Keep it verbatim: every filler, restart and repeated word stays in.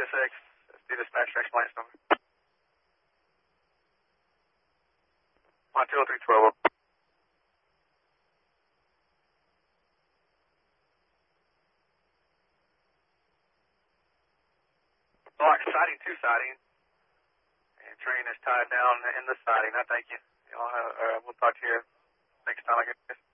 S X, let's do dispatch traction lights number. one two oh three twelve. Block siding, two siding. And train is tied down in the siding. I thank you. Y'all have, uh, we'll talk to you next time I get this.